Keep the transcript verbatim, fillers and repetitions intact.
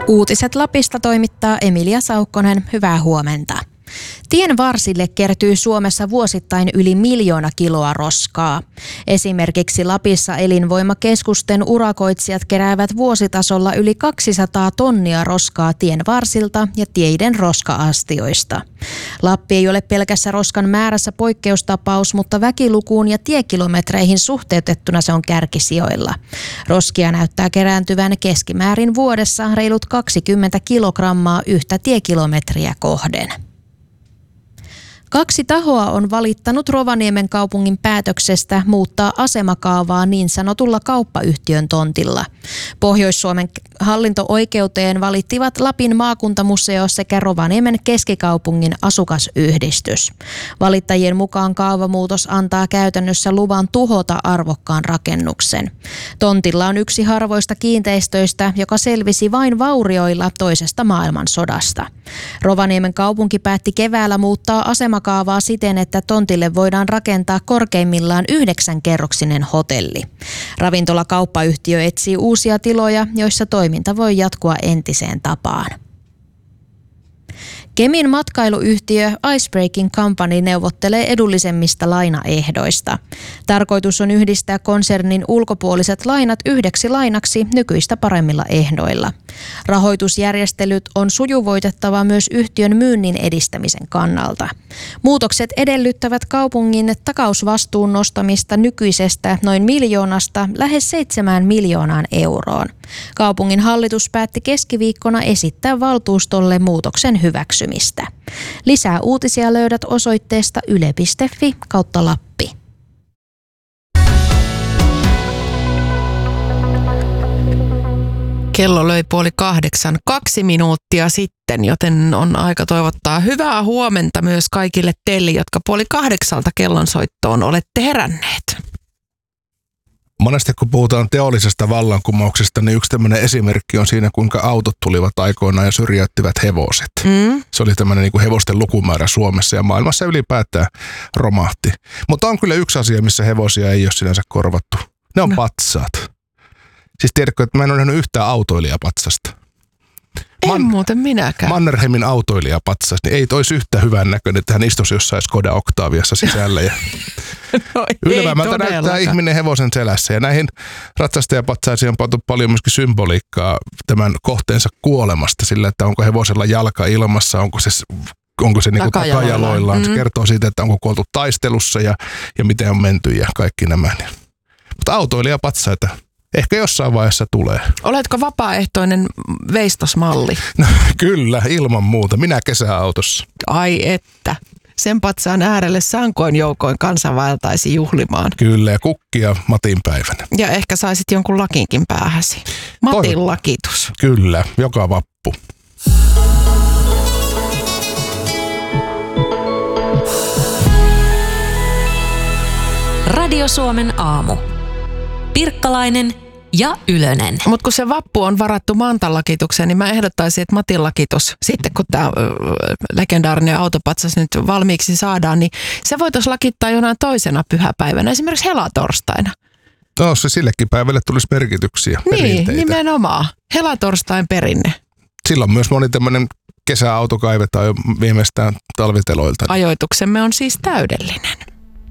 Uutiset Lapista toimittaa Emilia Saukkonen. Hyvää huomenta. Tien varsille kertyy Suomessa vuosittain yli miljoona kiloa roskaa. Esimerkiksi Lapissa elinvoimakeskusten urakoitsijat keräävät vuositasolla yli kaksisataa tonnia roskaa tien varsilta ja teiden roska-astioista. Lappi ei ole pelkässä roskan määrässä poikkeustapaus, mutta väkilukuun ja tiekilometreihin suhteutettuna se on kärkisijoilla. Roskia näyttää kerääntyvän keskimäärin vuodessa reilut kaksikymmentä kilogrammaa yhtä tiekilometriä kohden. Kaksi tahoa on valittanut Rovaniemen kaupungin päätöksestä muuttaa asemakaavaa niin sanotulla kauppayhtiön tontilla. Pohjois-Suomen hallinto-oikeuteen valittivat Lapin maakuntamuseo sekä Rovaniemen keskikaupungin asukasyhdistys. Valittajien mukaan kaavamuutos antaa käytännössä luvan tuhota arvokkaan rakennuksen. Tontilla on yksi harvoista kiinteistöistä, joka selvisi vain vaurioilla toisesta maailmansodasta. Rovaniemen kaupunki päätti keväällä muuttaa asemakaavaa kaavaa siten, että tontille voidaan rakentaa korkeimmillaan yhdeksänkerroksinen hotelli. Ravintolakauppayhtiö etsii uusia tiloja, joissa toiminta voi jatkua entiseen tapaan. Kemin matkailuyhtiö Icebreaking Company neuvottelee edullisemmista lainaehdoista. Tarkoitus on yhdistää konsernin ulkopuoliset lainat yhdeksi lainaksi nykyistä paremmilla ehdoilla. Rahoitusjärjestelyt on sujuvoitettava myös yhtiön myynnin edistämisen kannalta. Muutokset edellyttävät kaupungin takausvastuun nostamista nykyisestä noin miljoonasta lähes seitsemään miljoonaan euroon. Kaupungin hallitus päätti keskiviikkona esittää valtuustolle muutoksen hyväksymistä. Lisää uutisia löydät osoitteesta yle piste fi kautta Lappi. Kello löi puoli kahdeksan, kaksi minuuttia sitten, joten on aika toivottaa hyvää huomenta myös kaikille teille, jotka puoli kahdeksalta kellonsoittoon olette heränneet. Monesti kun puhutaan teollisesta vallankumouksesta, niin yksi tämmöinen esimerkki on siinä, kuinka autot tulivat aikoinaan ja syrjäyttivät hevoset. Mm. Se oli tämmöinen niin kuin hevosten lukumäärä Suomessa ja maailmassa ylipäätään romahti. Mutta on kyllä yksi asia, missä hevosia ei ole sinänsä korvattu. Ne on no. patsaat. Siis tiedätkö, että mä en ole nähnyt yhtään autoilijapatsasta. En Man- muuten minäkään. Mannerheimin autoilijapatsas, niin ei toisi yhtä hyvän näköinen, että hän istuisi jossain Skoda Octaviassa sisällä. Ja no, ylevältä näyttää ihminen hevosen selässä. Ja näihin ratsastajapatsaisiin on pantu paljon myöskin symboliikkaa tämän kohteensa kuolemasta sillä, että onko hevosella jalka ilmassa, onko se, onko se niin takajaloillaan. Mm. Se kertoo siitä, että onko kuoltu taistelussa ja, ja miten on menty ja kaikki nämä. Mutta autoilijapatsaita ehkä jossain vaiheessa tulee. Oletko vapaaehtoinen veistosmalli? No, kyllä, ilman muuta. Minä kesäautossa. Ai että. Sen patsaan äärelle sankoin joukoin kansa vaeltaisi juhlimaan. Kyllä, ja kukkia Matin päivänä. Ja ehkä saisit jonkun lakinkin päähäsi. Matin Toi, lakitus. Kyllä, joka vappu. Radio Suomen aamu. Pirkkalainen ja Ylönen. Mutta kun se vappu on varattu Mantan lakitukseen, niin mä ehdottaisin, että Matin lakitus, sitten kun tämä legendaarinen autopatsas nyt valmiiksi saadaan, niin se voitaisiin lakittaa jonain toisena pyhäpäivänä, esimerkiksi helatorstaina. No se sillekin päivälle tulisi merkityksiä, niin, perinteitä. Nimenomaan. Helatorstain perinne. Silloin myös moni tämmöinen kesäauto kaivetaan jo viimeistään talviteloilta. Ajoituksemme on siis täydellinen.